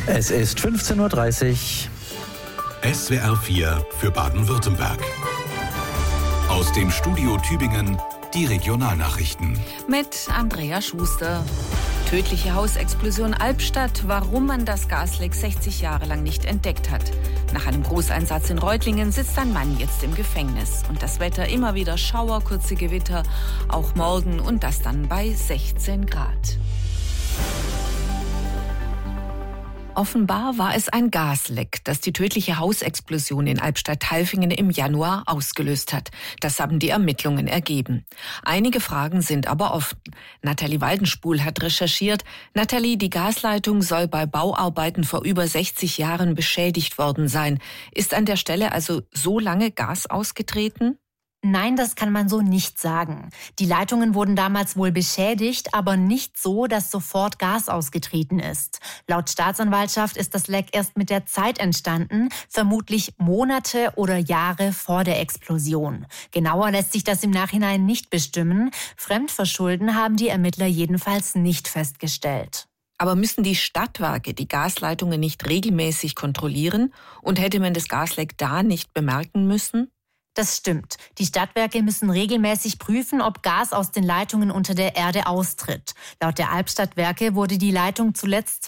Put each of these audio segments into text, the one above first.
Es ist 15:30 Uhr. SWR 4 für Baden-Württemberg. Aus dem Studio Tübingen die Regionalnachrichten. Mit Andrea Schuster. Tödliche Hausexplosion Albstadt, warum man das Gasleck 60 Jahre lang nicht entdeckt hat. Nach einem Großeinsatz in Reutlingen sitzt ein Mann jetzt im Gefängnis. Und das Wetter immer wieder Schauer, kurze Gewitter, auch morgen und das dann bei 16 Grad. Offenbar war es ein Gasleck, das die tödliche Hausexplosion in Albstadt-Tailfingen im Januar ausgelöst hat. Das haben die Ermittlungen ergeben. Einige Fragen sind aber offen. Nathalie Waldenspul hat recherchiert. Nathalie, die Gasleitung soll bei Bauarbeiten vor über 60 Jahren beschädigt worden sein. Ist an der Stelle also so lange Gas ausgetreten? Nein, das kann man so nicht sagen. Die Leitungen wurden damals wohl beschädigt, aber nicht so, dass sofort Gas ausgetreten ist. Laut Staatsanwaltschaft ist das Leck erst mit der Zeit entstanden, vermutlich Monate oder Jahre vor der Explosion. Genauer lässt sich das im Nachhinein nicht bestimmen. Fremdverschulden haben die Ermittler jedenfalls nicht festgestellt. Aber müssen die Stadtwerke die Gasleitungen nicht regelmäßig kontrollieren? Und hätte man das Gasleck da nicht bemerken müssen? Das stimmt. Die Stadtwerke müssen regelmäßig prüfen, ob Gas aus den Leitungen unter der Erde austritt. Laut der Albstadtwerke wurde die Leitung zuletzt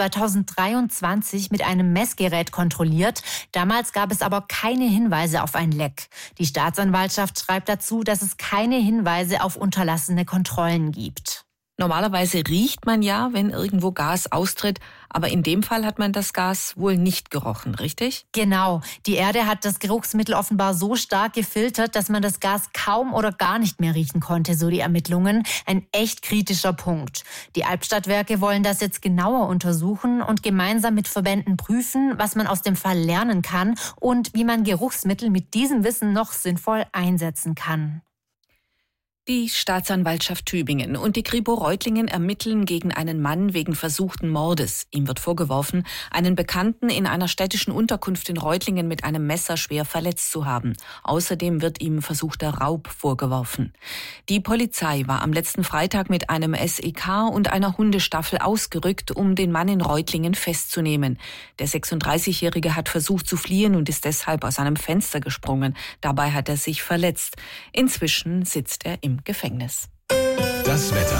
2023 mit einem Messgerät kontrolliert. Damals gab es aber keine Hinweise auf ein Leck. Die Staatsanwaltschaft schreibt dazu, dass es keine Hinweise auf unterlassene Kontrollen gibt. Normalerweise riecht man ja, wenn irgendwo Gas austritt, aber in dem Fall hat man das Gas wohl nicht gerochen, richtig? Genau. Die Erde hat das Geruchsmittel offenbar so stark gefiltert, dass man das Gas kaum oder gar nicht mehr riechen konnte, so die Ermittlungen. Ein echt kritischer Punkt. Die Albstadtwerke wollen das jetzt genauer untersuchen und gemeinsam mit Verbänden prüfen, was man aus dem Fall lernen kann und wie man Geruchsmittel mit diesem Wissen noch sinnvoll einsetzen kann. Die Staatsanwaltschaft Tübingen und die Kripo Reutlingen ermitteln gegen einen Mann wegen versuchten Mordes. Ihm wird vorgeworfen, einen Bekannten in einer städtischen Unterkunft in Reutlingen mit einem Messer schwer verletzt zu haben. Außerdem wird ihm versuchter Raub vorgeworfen. Die Polizei war am letzten Freitag mit einem SEK und einer Hundestaffel ausgerückt, um den Mann in Reutlingen festzunehmen. Der 36-Jährige hat versucht zu fliehen und ist deshalb aus einem Fenster gesprungen. Dabei hat er sich verletzt. Inzwischen sitzt er im Gefängnis. Das Wetter.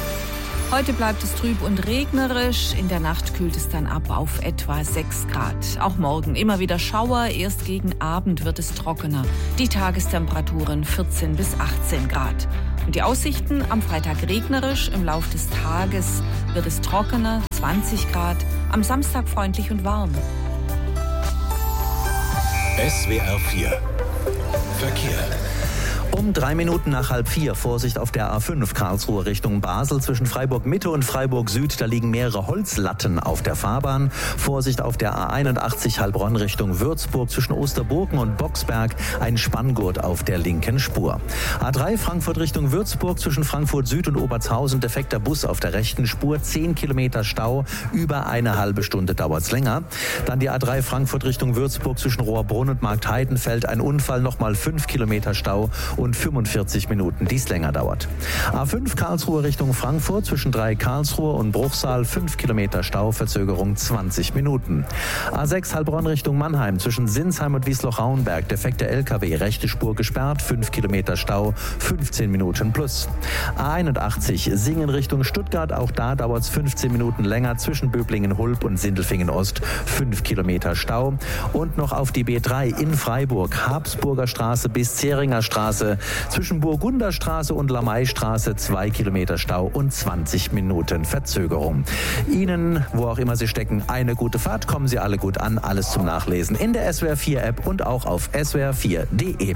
Heute bleibt es trüb und regnerisch. In der Nacht kühlt es dann ab auf etwa 6 Grad. Auch morgen immer wieder Schauer. Erst gegen Abend wird es trockener. Die Tagestemperaturen 14 bis 18 Grad. Und die Aussichten am Freitag regnerisch. Im Lauf des Tages wird es trockener, 20 Grad. Am Samstag freundlich und warm. SWR 4 Verkehr. Um 3 Minuten nach 3:30 Vorsicht auf der A5 Karlsruhe Richtung Basel zwischen Freiburg Mitte und Freiburg Süd. Da liegen mehrere Holzlatten auf der Fahrbahn. Vorsicht auf der A81 Heilbronn Richtung Würzburg zwischen Osterburgen und Boxberg. Ein Spanngurt auf der linken Spur. A3 Frankfurt Richtung Würzburg zwischen Frankfurt Süd und Obertshausen. Defekter Bus auf der rechten Spur. 10 Kilometer Stau. Über eine halbe Stunde dauert's länger. Dann die A3 Frankfurt Richtung Würzburg zwischen Rohrbrunn und Marktheidenfeld. Ein Unfall, nochmal 5 Kilometer Stau und 45 Minuten, dies länger dauert. A5 Karlsruhe Richtung Frankfurt zwischen Karlsruhe und Bruchsal 5 Kilometer Stau, Verzögerung 20 Minuten. A6 Heilbronn Richtung Mannheim zwischen Sinsheim und Wiesloch-Rauenberg, defekter LKW, rechte Spur gesperrt, 5 Kilometer Stau, 15 Minuten plus. A81 Singen Richtung Stuttgart, auch da dauert es 15 Minuten länger zwischen Böblingen-Hulb und Sindelfingen-Ost, 5 Kilometer Stau. Und noch auf die B3 in Freiburg, Habsburger Straße bis Zähringer Straße, zwischen Burgunderstraße und Lamaistraße 2 Kilometer Stau und 20 Minuten Verzögerung. Ihnen, wo auch immer Sie stecken, eine gute Fahrt. Kommen Sie alle gut an. Alles zum Nachlesen in der SWR 4 App und auch auf swr4.de.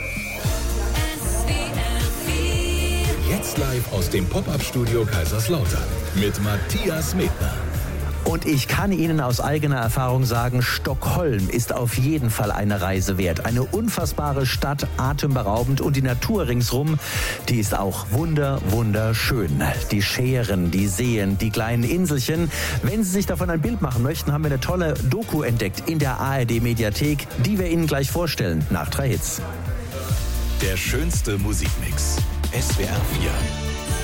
Jetzt live aus dem Pop-Up-Studio Kaiserslautern mit Matthias Medner. Und ich kann Ihnen aus eigener Erfahrung sagen, Stockholm ist auf jeden Fall eine Reise wert. Eine unfassbare Stadt, atemberaubend, und die Natur ringsrum, die ist auch wunderschön. Die Schären, die Seen, die kleinen Inselchen. Wenn Sie sich davon ein Bild machen möchten, haben wir eine tolle Doku entdeckt in der ARD-Mediathek, die wir Ihnen gleich vorstellen, nach 3 Hits. Der schönste Musikmix. SWR 4.